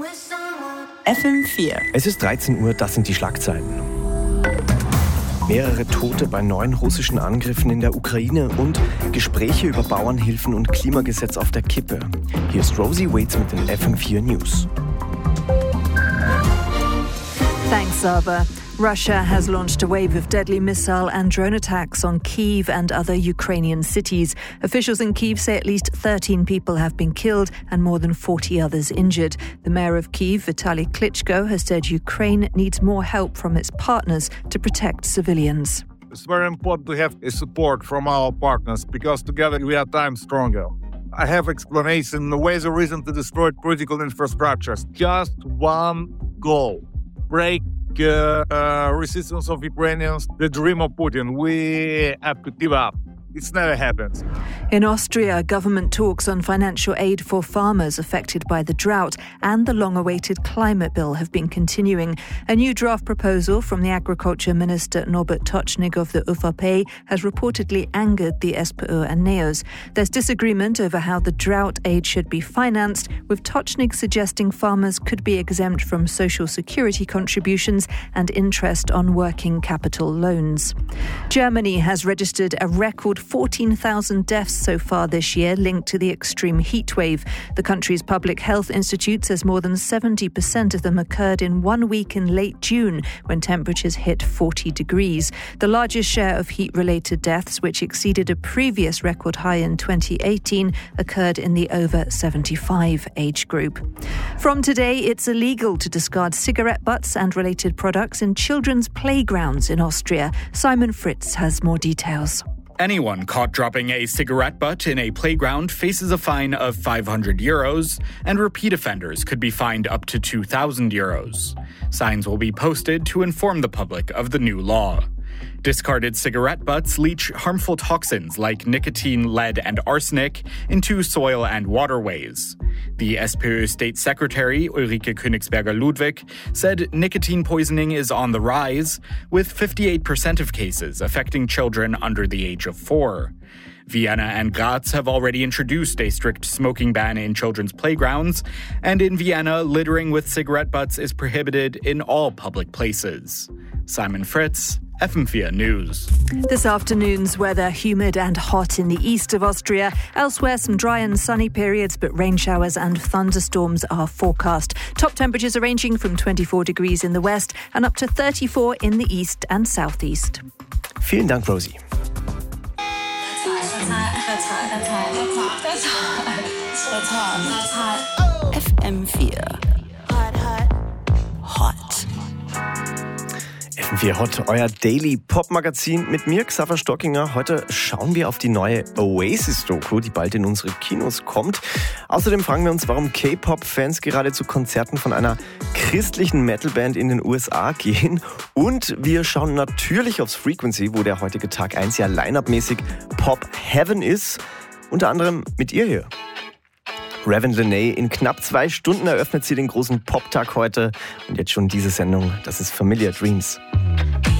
FM4. Es ist 13 Uhr, das sind die Schlagzeilen. Mehrere Tote bei neuen russischen Angriffen in der Ukraine und Gespräche über Bauernhilfen und Klimagesetz auf der Kippe. Hier ist Rosie Waits mit den FM4 News. Thanks, Saba. Russia has launched a wave of deadly missile and drone attacks on Kyiv and other Ukrainian cities. Officials in Kyiv say at least 13 people have been killed and more than 40 others injured. The mayor of Kyiv, Vitaly Klitschko, has said Ukraine needs more help from its partners to protect civilians. It's very important to have support from our partners because together we are times stronger. I have explanation, the ways or reason to destroy critical infrastructures. Just one goal: break resistance of Ukrainians, the dream of Putin. We have to give up. It's never happened. In Austria, government talks on financial aid for farmers affected by the drought and the long-awaited climate bill have been continuing. A new draft proposal from the Agriculture Minister Norbert Tocznik of the ÖVP has reportedly angered the SPÖ and NEOS. There's disagreement over how the drought aid should be financed, with Tocznik suggesting farmers could be exempt from social security contributions and interest on working capital loans. Germany has registered a record 14,000 deaths so far this year linked to the extreme heat wave. The country's Public Health Institute says more than 70% of them occurred in 1 week in late June when temperatures hit 40 degrees. The largest share of heat-related deaths, which exceeded a previous record high in 2018, occurred in the over 75 age group. From today, it's illegal to discard cigarette butts and related products in children's playgrounds in Austria. Simon Fritz has more details. Anyone caught dropping a cigarette butt in a playground faces a fine of €500, and repeat offenders could be fined up to €2,000. Signs will be posted to inform the public of the new law. Discarded cigarette butts leach harmful toxins like nicotine, lead, and arsenic into soil and waterways. The SPÖ State Secretary Ulrike Königsberger-Ludwig said nicotine poisoning is on the rise, with 58% of cases affecting children under the age of 4. Vienna and Graz have already introduced a strict smoking ban in children's playgrounds, and in Vienna, littering with cigarette butts is prohibited in all public places. Simon Fritz, FM4 News. This afternoon's weather humid and hot in the east of Austria. Elsewhere, some dry and sunny periods, but rain showers and thunderstorms are forecast. Top temperatures are ranging from 24 degrees in the west and up to 34 in the east and southeast. Vielen Dank, Rosie. FM4. Hot. FM4 Hot, euer Daily Pop-Magazin mit mir, Xaver Stockinger. Heute schauen wir auf die neue Oasis-Doku, die bald in unsere Kinos kommt. Außerdem fragen wir uns, warum K-Pop-Fans gerade zu Konzerten von einer christlichen Metalband in den USA gehen. Und wir schauen natürlich aufs Frequency, wo der heutige Tag 1 ja line-up-mäßig Pop-Heaven ist. Unter anderem mit ihr hier. Raven Lenae, in knapp 2 Stunden eröffnet sie den großen Pop-Tag heute. Und jetzt schon diese Sendung, das ist Familiar Dreams.